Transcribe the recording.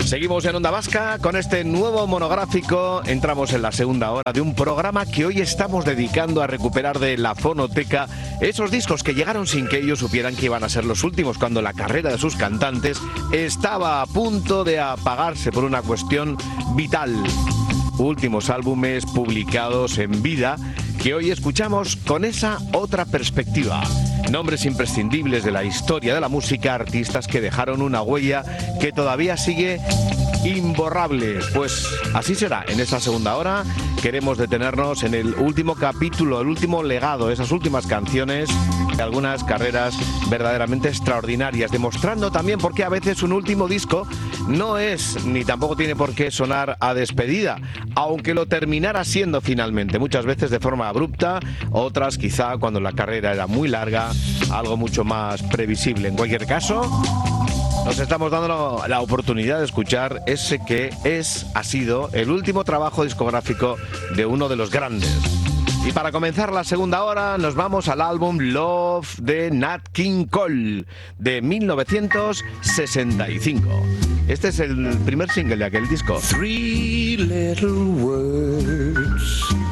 Seguimos en Onda Vasca con este nuevo monográfico. Entramos en la segunda hora de un programa que hoy estamos dedicando a recuperar de la fonoteca esos discos que llegaron sin que ellos supieran que iban a ser los últimos, cuando la carrera de sus cantantes estaba a punto de apagarse por una cuestión vital. Últimos álbumes publicados en vida que hoy escuchamos con esa otra perspectiva. Nombres imprescindibles de la historia de la música, artistas que dejaron una huella que todavía sigue imborrable. Pues así será. En esta segunda hora queremos detenernos en el último capítulo, el último legado, esas últimas canciones de algunas carreras verdaderamente extraordinarias, demostrando también por qué a veces un último disco no es ni tampoco tiene por qué sonar a despedida, aunque lo terminara siendo finalmente, muchas veces de forma abrupta, otras quizá cuando la carrera era muy larga, algo mucho más previsible. En cualquier caso, nos estamos dando la oportunidad de escuchar ese que ha sido el último trabajo discográfico de uno de los grandes. Y para comenzar la segunda hora nos vamos al álbum Love de Nat King Cole de 1965. Este es el primer single de aquel disco. Three little words